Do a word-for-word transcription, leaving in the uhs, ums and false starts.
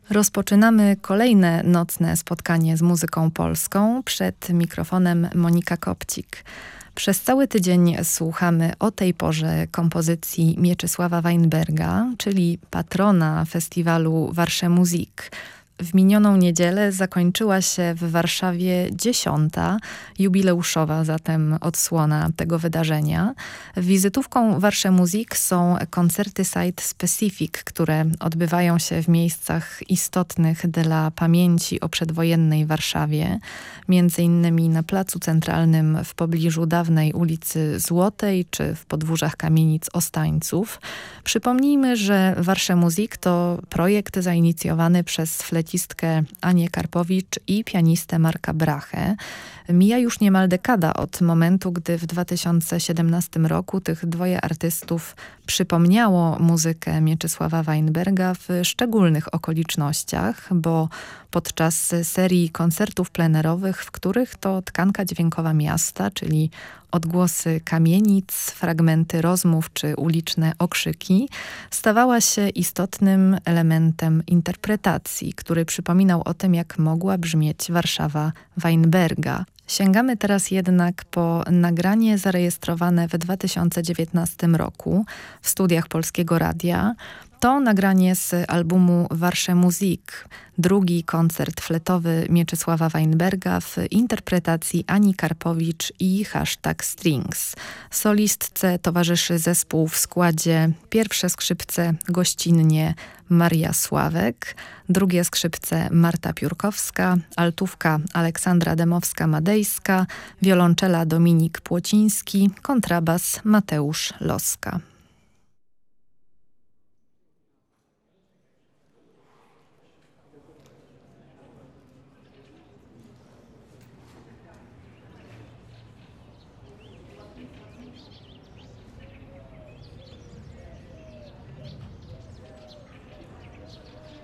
Rozpoczynamy kolejne nocne spotkanie z muzyką polską. Przed mikrofonem Monika Kopcik. Przez cały tydzień słuchamy o tej porze kompozycji Mieczysława Weinberga, czyli patrona festiwalu Warsche Musik. W minioną niedzielę zakończyła się w Warszawie dziesiąta, jubileuszowa zatem odsłona tego wydarzenia. Wizytówką Warsche Musik są koncerty site specific, które odbywają się w miejscach istotnych dla pamięci o przedwojennej Warszawie, między innymi na Placu Centralnym w pobliżu dawnej ulicy Złotej czy w podwórzach kamienic Ostańców. Przypomnijmy, że Warsche Musik to projekt zainicjowany przez flecistkę Anię Karpowicz i pianistę Marka Brachę. Mija już niemal dekada od momentu, gdy w dwa tysiące siedemnastym roku tych dwoje artystów przypomniało muzykę Mieczysława Weinberga w szczególnych okolicznościach, bo podczas serii koncertów plenerowych, w których to tkanka dźwiękowa miasta, czyli odgłosy kamienic, fragmenty rozmów czy uliczne okrzyki, stawała się istotnym elementem interpretacji, który przypominał o tym, jak mogła brzmieć Warszawa Weinberga. Sięgamy teraz jednak po nagranie zarejestrowane w dwa tysiące dziewiętnastym roku w studiach Polskiego Radia. To nagranie z albumu Warsche Musik, drugi koncert fletowy Mieczysława Weinberga w interpretacji Ani Karpowicz i Hashtag Strings. Solistce towarzyszy zespół w składzie pierwsze skrzypce gościnnie Maria Sławek, drugie skrzypce Marta Piórkowska, altówka Aleksandra Demowska-Madejska, wiolonczela Dominik Płociński, kontrabas Mateusz Loska.